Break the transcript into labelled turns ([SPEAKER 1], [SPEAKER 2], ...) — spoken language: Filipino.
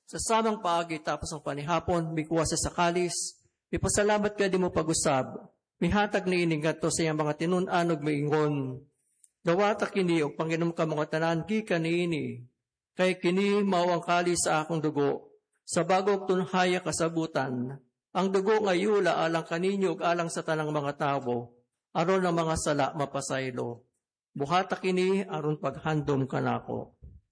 [SPEAKER 1] Sa samang paagi tapos ang panihapon, may kuwasa sa kalis, may pasalamat ka di mo pag-usab, may hatag ni iningat to sa iyang mga tinunanog may ingon. Dawata kini o Panginoon ka mga tanan, kika niini, kay kini mao ang kalis sa akong dugo, sa bagong tunhaya kasabutan, ang dugo nga yula alang kaninyo ug alang sa tanang mga tao, aron ang mga sala mapasaylo. Buhata kini aron paghandom kanako.